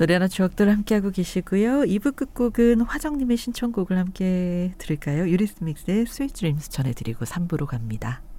노래나 추억들 함께하고 계시고요. 2부 끝곡은 화정님의 신청곡을 함께 들을까요? 유리스믹스의 스윗 드림스 전해드리고 3부로 갑니다.